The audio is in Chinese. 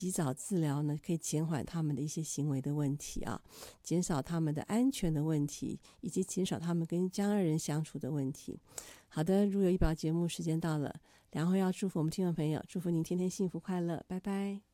及早治疗呢，可以减缓他们的一些行为的问题啊，减少他们的安全的问题，以及减少他们跟家人相处的问题。好的，如有医保节目时间到了，然后要祝福我们听众朋友，祝福您天天幸福快乐，拜拜。